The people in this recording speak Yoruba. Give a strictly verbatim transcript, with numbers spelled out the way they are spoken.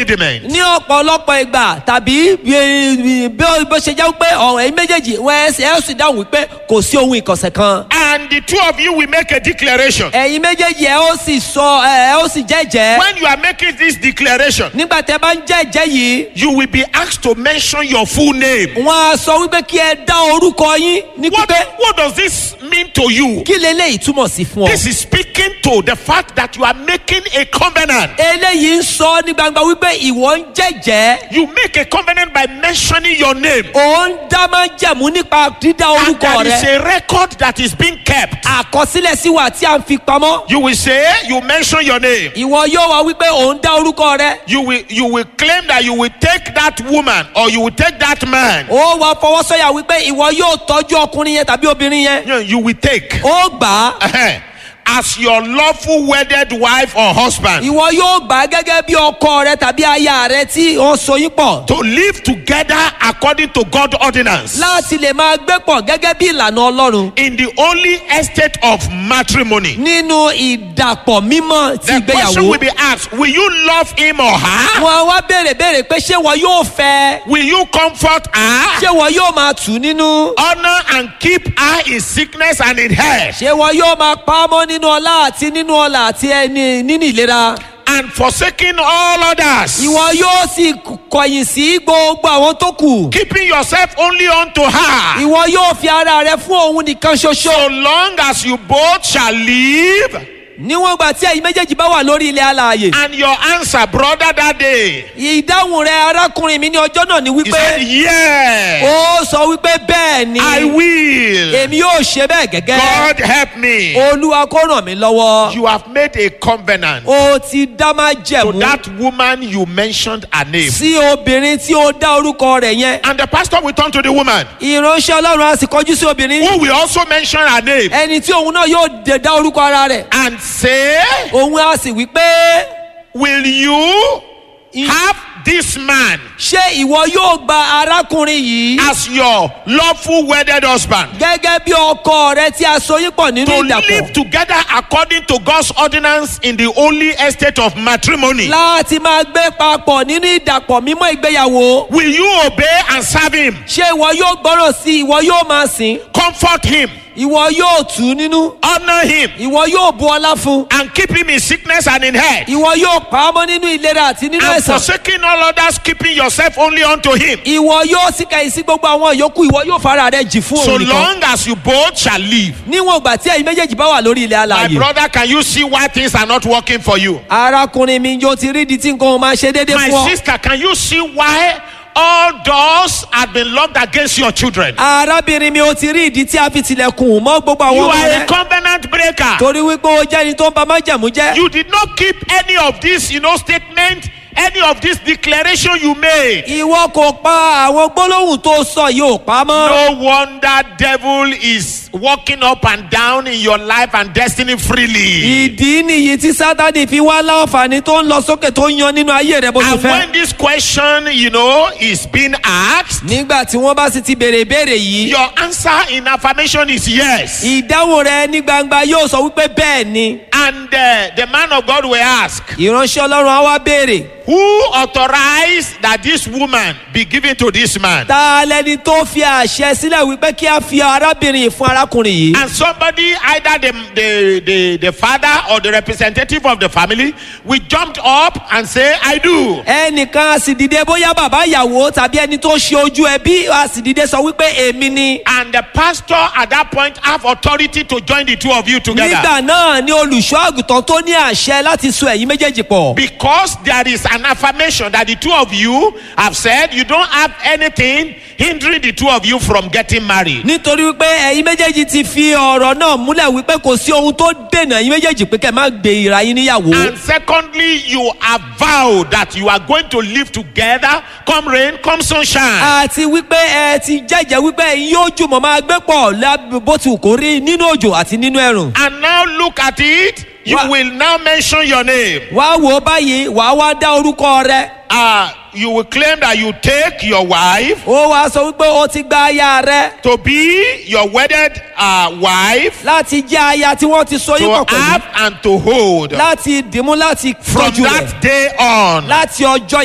rudiment. ní ọ̀pọ̀lọpọ̀ ìgbà tàbí bí bó ṣe jẹ́ wípé ọ̀rọ̀ ẹ̀yin méjèèjì wọ́n ẹ̀ ẹ̀ sì dáhùn wípé kò sí ohun ìkọ̀sẹ̀ kan. And the two of you will make a declaration. ẹ̀yin méjèèjì ẹ̀ ó sì sọ ẹ̀ ó sì jẹ́jẹ́. When you are making this declaration, nígbà tẹ́ bá ń jẹ́jẹ́ yìí. you will be asked to mention your full name. wọ́n á sọ wípé kí ẹ dá orúkọ yín ní What, pípé. what does this mean to you? kí leléyìí túmọ̀ sí fún ọ. This is speaking to the fact that you are making a covenant. eléyìí ń sọ ní gbangba wípé ìwọ ń jẹ́jẹ́. You make a covenant by mentioning your name. ò ń dá máa jẹ̀mú nípa dídá And orúkọ there is rẹ. a record that is being kept. àkọsílẹ̀ sí wa tí a ń fi pamọ́. You will say, you mention your name. ìwọ yóò wá wípé ò ń dá orúkọ rẹ. You will, you will claim that you will take that woman or you will take that man. ó wá fọwọ́sọ̀yà wípé ìwọ yóò tọ́jú ọkùnrin yẹn tàbí obìnrin yẹn. You, know, you will take ó gbà á. uh-huh, as your lawful wedded wife or husband ìwọ yóò gbà á gẹ́gẹ́ bí ọkọ rẹ tàbí aya rẹ tí ó so yín pọ̀. to live together according to God's ordinance láti lè máa gbé pọ̀ gẹ́gẹ́ bí ìlànà Ọlọ́run. in the holy estate of matrimony. nínú ìdàpọ̀ mímọ́ ti The question ìgbéyàwó. will be asked, will you love him or her? wọn wá béèrè béèrè pé ṣé wọn yóò fẹ́. Will you comfort her? ṣé wọn yóò máa tù ú nínú. Honor and keep her in sickness and in health, ṣé wọn yóò máa pa á mọ́ nínú ọlá àti nínú ọlà àti ẹni nínú ìlera. and forsaking all others, ìwọ yóò sì kọ̀yìn sí gbogbo àwọn tó kù. keeping yourself only unto her, ìwọ yóò fi ara rẹ fún òun nìkan so ṣoṣo. long as you both shall live. níwọ̀n ìgbà tí ẹ̀yin méjèèjì bá wà lórí ilẹ̀ alààyè. And your answer, brother, that day, ìdáhùn rẹ arákùnrin mi ní ọjọ́ náà ni he said, wípé. yes, ó sọ wípé bẹ́ẹ̀ ni. I will. èmi yóò ṣe bẹ́ẹ̀ gẹ́gẹ́. God help me. olúwa kó ràn mí lọ́wọ́. You have made a covenant ó ti dá máa to jẹ̀mú. that woman you mentioned her name. sí obìnrin tí ó dá orúkọ rẹ̀ yẹn. And the pastor will turn to the woman ìránṣẹ́ ọlọ́run á sì kọjú sí obìnrin. who will also mention her name ẹni tí òun náà yóò dé dá orúkọ ara rẹ̀. and say, òun á sì wí pé. will you have this man ṣé ìwọ yóò gba arákùnrin yìí. as your lawful wedded husband gẹ́gẹ́ bí ọkọ rẹ tí a so yín pọ̀ nínú to live ìdàpọ̀. together according to God's ordinance in the holy estate of matrimony? láti máa gbé papọ̀ nínú ìdàpọ̀ mímọ́ ìgbéyàwó. Will you obey and serve him, ṣé ìwọ yóò gbọ́ràn sí i ìwọ yóò máa sìn. comfort him, ìwọ yóò tù ú nínú. honor him, ìwọ yóò bu ọlá fún. and keep him in sickness and in health, ìwọ yóò pa á mọ́ nínú ìlera àti nínú and àìsàn. forsaking all others, keeping yourself only unto him, ìwọ yóò sì kẹ̀yìn sí gbogbo àwọn yòókù ìwọ yóò fara rẹ jì fún so òun nìkan. long as you both shall live? níwọ̀n ìgbà tí ẹ̀yin méjèèjì bá wà lórí ilẹ̀ My alààyè. brother, can you see why things are not working for you? arákùnrin mi yóò ti rí di tí nǹkan máa ṣe déédéé My fún ọ. sister, can you see why all doors have been locked against your children? arábìnrin mi ò ti rí ìdí tí a fi tilẹ̀kùn mọ́ gbogbo You àwọn ọmọ are a rẹ. covenant breaker. torí wípé o jẹ́ ẹni tó ń ba májẹ̀mú jẹ́. You did not keep any of this, you know, statement, any of this declaration you made. ìwọ kò pa àwọn gbólóhùn tó sọ yìí ò pa mọ́. No wonder devil is walking up and down in your life and destiny freely. ìdí nìyí tí sátani fi wá láǹfààní tó ń lọ sókè tó ń yan nínú ayé rẹ bó ti And fẹ́. when this question, you know, is being asked, nígbà tí wọ́n bá sì ti béèrè ìbéèrè yìí. your answer in affirmation is yes. ìdáhùn rẹ ní gbangba yóò sọ wípé bẹ́ẹ̀ ni. And uh, the man of God will ask, ìránṣẹ́ ọlọ́run á wá béèrè. who authorized that this woman be given to this man? ta lẹni tó fi àṣẹ sílẹ̀ wípé kí a fi arábìnrin yìí fún arákùnrin yìí. And somebody, either the, the, the, the father or the representative of the family, will jump up and say, I do. ẹnìkan a sì dìde bóyá bàbá ìyàwó tàbí ẹni tó ṣe ojú ẹbí a sì dìde sọ wípé èmi ni. And the pastor at that point have authority to join the two of you together. nígbà náà ni olùṣọ́ àgùntàn tó ní àṣẹ láti so ẹ̀yin méjèèjì pọ̀. Because there is an affirmation that the two of you have said you don't have anything hindering the two of you from getting married. nítorí wípé ẹ̀yin méjèèjì ti fi ọ̀rọ̀ náà múlẹ̀ wípé kò sí ohun tó dènà ẹ̀yin méjèèjì pé kẹ́ ẹ má gbé ìra yín níyàwó. And secondly, you have vowed that you are going to live together, come rain, come sunshine. àti wípé ẹ ti jẹ́jẹ́ wípé ẹ̀yin yóò jùmọ̀ máa gbé pọ̀ lábẹ́ bó ti wù kó rí nínú òjò àti nínú ẹ̀rùn. And now look at it. You Wha- will now mention your name. wá wò ó báyìí wàá wá dá orúkọ rẹ. Uh, you will claim that you take your wife ó wá sọ wípé ó ti gba aya rẹ to be your wedded uh, wife, láti jẹ́ aya tí wọ́n ti so yín to pọ̀ pẹ̀lú. have and to hold. láti dìmú láti From tọ́jú rẹ̀ that day on, láti ọjọ́